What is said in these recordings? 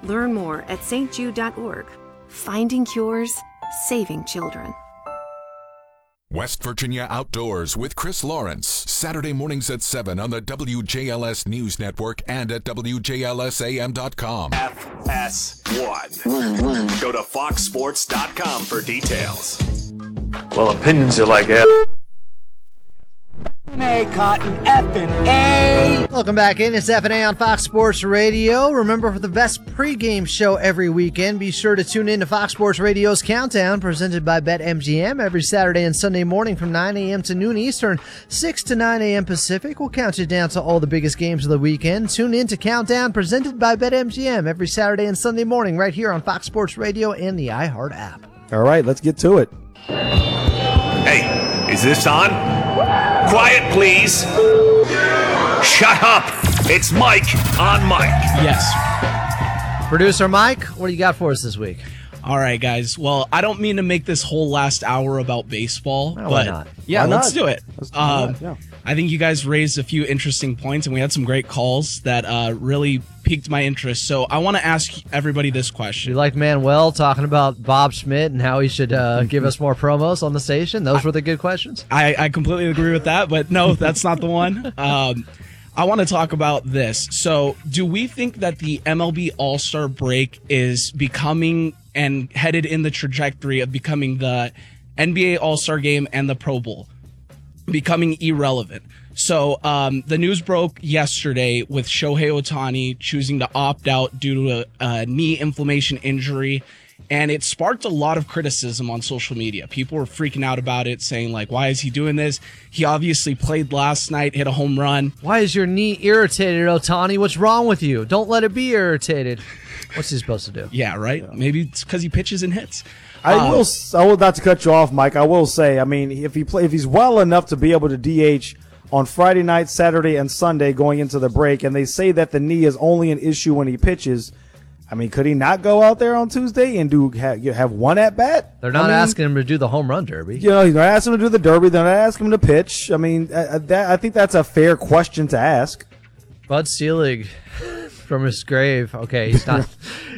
Learn more at stjude.org. Finding cures, saving children. West Virginia Outdoors with Chris Lawrence. Saturday mornings at 7 on the WJLS News Network and at WJLSAM.com. FS1. Go to foxsports.com for details. Well, opinions are like Cotton F&A. Welcome back in. It's F&A on Fox Sports Radio. Remember, for the best pregame show every weekend, be sure to tune in to Fox Sports Radio's Countdown, presented by BetMGM, every Saturday and Sunday morning from 9 a.m. to noon Eastern, 6 to 9 a.m. Pacific. We'll count you down to all the biggest games of the weekend. Tune in to Countdown, presented by BetMGM, every Saturday and Sunday morning right here on Fox Sports Radio and the iHeart app. All right, let's get to it. Hey, is this on? Quiet, please. Shut up. It's Mike on Mike. Yes. Producer Mike, what do you got for us this week? All right, guys. Well, I don't mean to make this whole last hour about baseball, No, but why not? yeah, Why let's not? do it. Yeah. I think you guys raised a few interesting points, and we had some great calls that really piqued my interest. So I want to ask everybody this question. You liked Manuel talking about Bob Schmidt and how he should give us more promos on the station? Those were the good questions? I completely agree with that, but no, that's not the one. I want to talk about this. So do we think that the MLB All-Star break is becoming and headed in the trajectory of becoming the NBA All-Star Game and the Pro Bowl becoming irrelevant? So the news broke yesterday with Shohei Ohtani choosing to opt out due to a knee inflammation injury. And it sparked a lot of criticism on social media. People were freaking out about it, saying, like, why is he doing this? He obviously played last night, hit a home run. Why is your knee irritated, Ohtani? What's wrong with you? Don't let it be irritated. What's he supposed to do? Yeah, right? Yeah. Maybe it's because he pitches and hits. I will not to cut you off, Mike. I will say, I mean, if he's well enough to be able to DH on Friday night, Saturday, and Sunday going into the break, and they say that the knee is only an issue when he pitches, I mean, could he not go out there on Tuesday and have one at bat? They're not asking him to do the home run derby. You know, they're not asking him to do the derby. They're not asking him to pitch. I mean, I think that's a fair question to ask. Bud Selig from his grave. Okay, he's not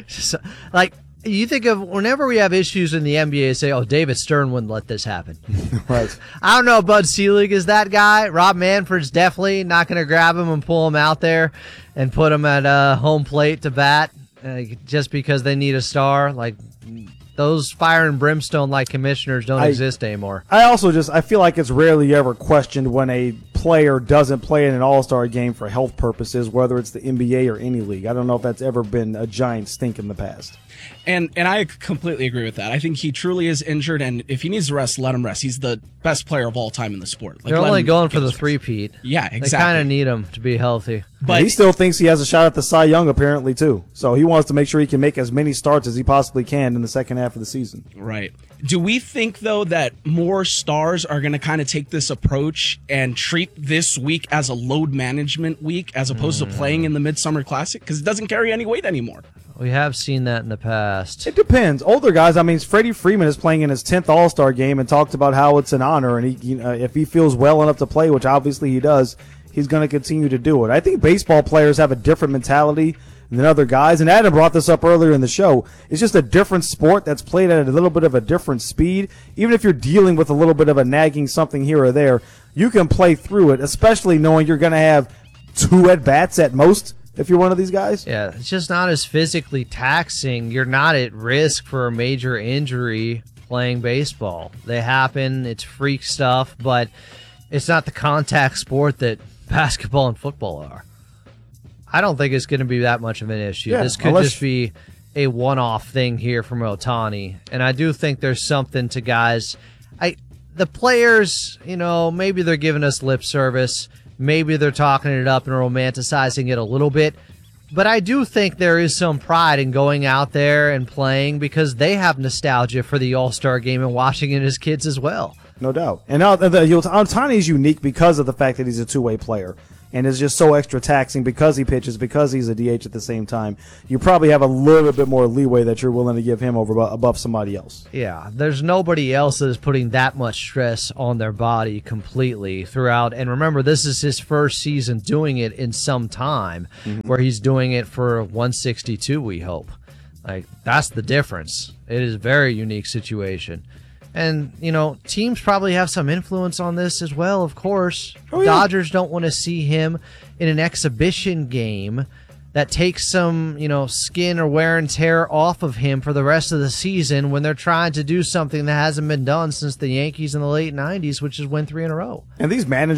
like you think of whenever we have issues in the NBA. Say, oh, David Stern wouldn't let this happen. Right. I don't know. Bud Selig is that guy. Rob Manfred's definitely not going to grab him and pull him out there and put him at home plate to bat. Just because they need a star, like those fire and brimstone like commissioners don't exist anymore. I feel like it's rarely ever questioned when a player doesn't play in an all-star game for health purposes, whether it's the NBA or any league. I don't know if that's ever been a giant stink in the past. And I completely agree with that. I think he truly is injured, and if he needs to rest, let him rest. He's the best player of all time in the sport. They're only going for the three-peat. Yeah, exactly. They kind of need him to be healthy. But he still thinks he has a shot at the Cy Young, apparently, too. So he wants to make sure he can make as many starts as he possibly can in the second half of the season. Right. Do we think, though, that more stars are going to kind of take this approach and treat this week as a load management week as opposed to playing in the Midsummer Classic? Because it doesn't carry any weight anymore. We have seen that in the past. It depends. Older guys, I mean, Freddie Freeman is playing in his 10th All-Star game and talked about how it's an honor. And he, if he feels well enough to play, which obviously he does, he's going to continue to do it. I think baseball players have a different mentality than other guys. And Adam brought this up earlier in the show. It's just a different sport that's played at a little bit of a different speed. Even if you're dealing with a little bit of a nagging something here or there, you can play through it, especially knowing you're going to have 2 at-bats at most. If you're one of these guys? Yeah, it's just not as physically taxing. You're not at risk for a major injury playing baseball. They happen. It's freak stuff, but it's not the contact sport that basketball and football are. I don't think it's going to be that much of an issue. Yeah, this could just be a one-off thing here from Ohtani. And I do think there's something to guys. The players, maybe they're giving us lip service. Maybe they're talking it up and romanticizing it a little bit. But I do think there is some pride in going out there and playing because they have nostalgia for the All-Star game and watching it as kids as well. No doubt. And Ohtani is unique because of the fact that he's a two-way player. And is just so extra taxing because he pitches, because he's a DH at the same time. You probably have a little bit more leeway that you're willing to give him above somebody else. Yeah, there's nobody else that is putting that much stress on their body completely throughout. And remember, this is his first season doing it in some time, where he's doing it for 162, we hope. Like, that's the difference. It is a very unique situation. And, teams probably have some influence on this as well, of course. Dodgers don't want to see him in an exhibition game that takes some, skin or wear and tear off of him for the rest of the season when they're trying to do something that hasn't been done since the Yankees in the late 90s, which is win 3 in a row. And these managers